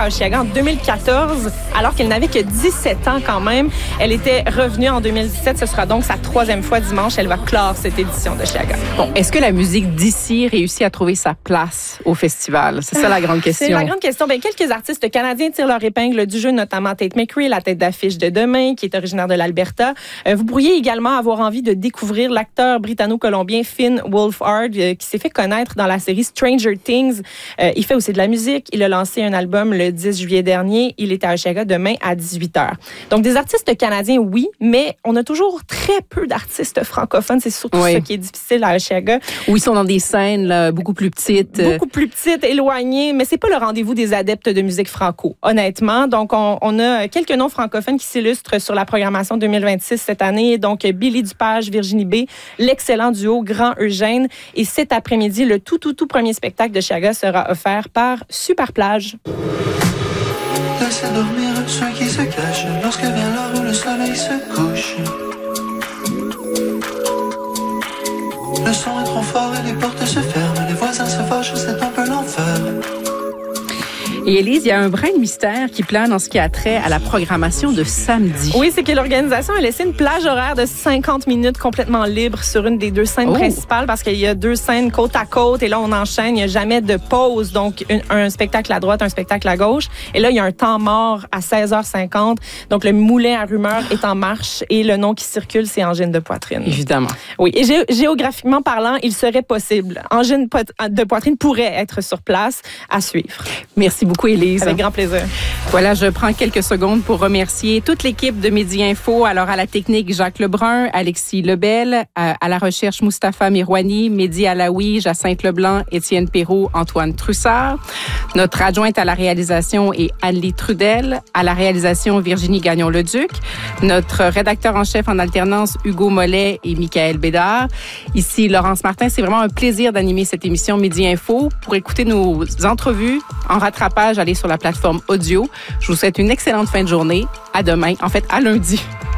à Osheaga en 2014, alors qu'elle n'avait que 17 ans quand même. Elle était revenue en 2017. Ce sera donc sa 3e fois dimanche. Elle va clore cette édition d'Osheaga. Bon, est-ce que la musique d'ici réussit à trouver sa place au festival? C'est ça la grande question. C'est la grande question. Bien, quelques artistes canadiens tirent leur épingle du jeu, notamment Tate McRae, la tête d'affiche de Demain, qui est originaire de l'Alberta. Vous pourriez également avoir envie de découvrir l'acteur britanno-colombien Finn Wolfhard, qui s'est fait connaître dans la série Stranger Things. Il fait aussi de la musique. Il a lancé un album le 10 juillet dernier. Il est à Osheaga demain à 18h. Donc, des artistes canadiens, oui, mais on a toujours très peu d'artistes francophones. C'est surtout ça qui est difficile à Osheaga. Où ils sont dans des scènes là, beaucoup plus petites. Beaucoup plus petites, éloignées, mais c'est pas le rendez-vous des adeptes de musique franco, honnêtement. Donc, on a quelques noms francophones qui s'illustrent sur la programmation 2026 cette année. Donc, Billy Dupage, Virginie B, l'excellent duo Grand Eugène. Et cet après-midi, le tout premier spectacle de Osheaga sera offert par Super Plage. Laissez dormir ceux qui se cachent lorsque vient l'heure où le soleil se couche. Le son est trop fort et les portes se ferment. Les voisins se fâchent, c'est un peu l'enfer. Et Élise, il y a un brin de mystère qui plane en ce qui a trait à la programmation de samedi. Oui, c'est que l'organisation a laissé une plage horaire de 50 minutes complètement libre sur une des 2 scènes principales parce qu'il y a 2 scènes côte à côte et là, on enchaîne. Il n'y a jamais de pause. Donc, un spectacle à droite, un spectacle à gauche. Et là, il y a un temps mort à 16h50. Donc, le moulin à rumeurs est en marche et le nom qui circule, c'est angine de poitrine. Évidemment. Oui. Et géographiquement parlant, il serait possible. Angine de poitrine pourrait être sur place à suivre. Merci beaucoup, Élise. Avec grand plaisir. Voilà, je prends quelques secondes pour remercier toute l'équipe de Midi Info. Alors, à la technique, Jacques Lebrun, Alexis Lebel, à la recherche, Mustapha Mirouani, Mehdi Alaoui, Jacinthe Leblanc, Étienne Perrault, Antoine Trussard. Notre adjointe à la réalisation est Anne-Lie Trudel. À la réalisation, Virginie Gagnon-Leduc. Notre rédacteur en chef en alternance, Hugo Mollet et Michael Bédard. Ici, Laurence Martin. C'est vraiment un plaisir d'animer cette émission Midi Info. Pour écouter nos entrevues en rattrapage, allez sur la plateforme audio. Je vous souhaite une excellente fin de journée. À demain. En fait, à lundi.